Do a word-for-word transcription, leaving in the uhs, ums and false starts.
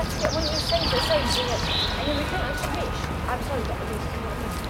Yeah, when you save it, it saves it, and then we can actually reach. I'm sorry, but it is.